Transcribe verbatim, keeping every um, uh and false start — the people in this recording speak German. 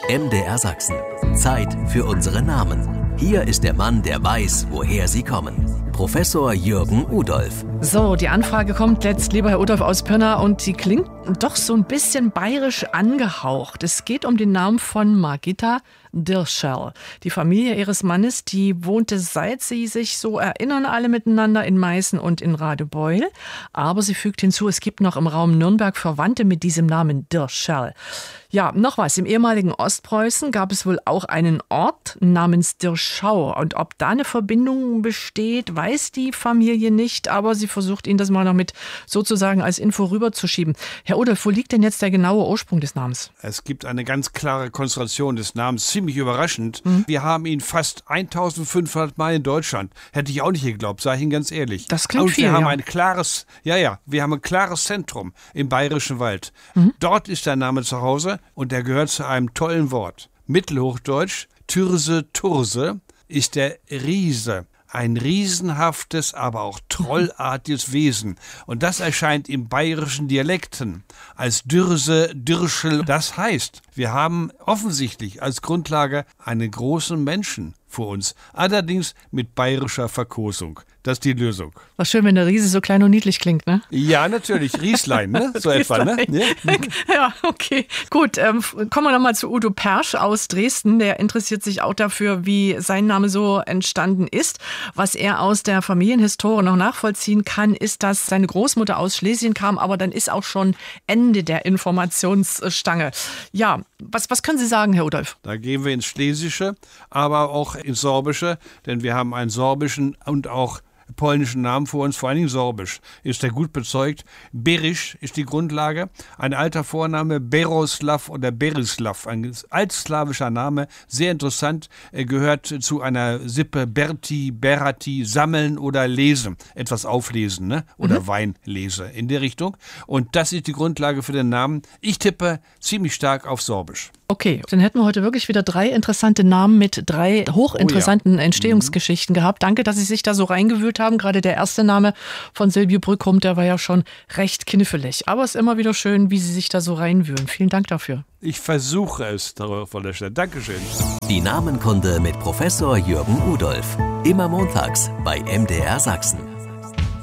M D R Sachsen. Zeit für unsere Namen. Hier ist der Mann, der weiß, woher sie kommen. Professor Jürgen Udolph. So, die Anfrage kommt jetzt, lieber Herr Udolph aus Pirna, und die klingt doch so ein bisschen bayerisch angehaucht. Es geht um den Namen von Margitta Dirschel. Die Familie ihres Mannes, die wohnte, seit sie sich so erinnern, alle miteinander in Meißen und in Radebeul. Aber sie fügt hinzu, es gibt noch im Raum Nürnberg Verwandte mit diesem Namen Dirschel. Ja, noch was. Im ehemaligen Ostpreußen gab es wohl auch einen Ort namens Dirschau. Und ob da eine Verbindung besteht, weiß die Familie nicht. Aber sie versucht, Ihnen das mal noch mit sozusagen als Info rüberzuschieben. Herr Udolph, wo liegt denn jetzt der genaue Ursprung des Namens? Es gibt eine ganz klare Konstellation des Namens, ziemlich überraschend. Mhm. Wir haben ihn fast eintausendfünfhundert Mal in Deutschland. Hätte ich auch nicht geglaubt, sage ich Ihnen ganz ehrlich. Das klingt Und viel, wir haben ja. ein klares, ja, ja, wir haben ein klares Zentrum im Bayerischen Wald. Mhm. Dort ist der Name zu Hause und der gehört zu einem tollen Wort. Mittelhochdeutsch, Türse, Turse, ist der Riese. Ein riesenhaftes, aber auch trollartiges Wesen. Und das erscheint im bayerischen Dialekten als Dürse, Dürschel. Das heißt, wir haben offensichtlich als Grundlage einen großen Menschen vor uns. Allerdings mit bayerischer Verkosung. Das ist die Lösung. War schön, wenn der Riese so klein und niedlich klingt, ne? Ja, natürlich. Rieslein, ne? So etwa, ne? Ja, okay. Gut, ähm, kommen wir nochmal zu Udo Persch aus Dresden. Der interessiert sich auch dafür, wie sein Name so entstanden ist. Was er aus der Familienhistorie noch nachvollziehen kann, ist, dass seine Großmutter aus Schlesien kam, aber dann ist auch schon Ende der Informationsstange. Ja, was, was können Sie sagen, Herr Udolph? Da gehen wir ins Schlesische, aber auch ins Sorbische, denn wir haben einen sorbischen und auch polnischen Namen vor uns, vor allen Dingen sorbisch, ist der gut bezeugt. Berisch ist die Grundlage, ein alter Vorname, Beroslav oder Berislav, ein altslawischer Name, sehr interessant, er gehört zu einer Sippe Berti, Berati, sammeln oder lesen, etwas auflesen, ne? Oder mhm. Weinlese in der Richtung. Und das ist die Grundlage für den Namen. Ich tippe ziemlich stark auf Sorbisch. Okay, dann hätten wir heute wirklich wieder drei interessante Namen mit drei hochinteressanten oh ja. Entstehungsgeschichten mhm. gehabt. Danke, dass Sie sich da so reingewühlt haben. Gerade der erste Name von Silvio Brückum, der war ja schon recht knifflig. Aber es ist immer wieder schön, wie Sie sich da so reinwühlen. Vielen Dank dafür. Ich versuche es, von der Stelle. Dankeschön. Die Namenkunde mit Professor Jürgen Udolph. Immer montags bei M D R Sachsen.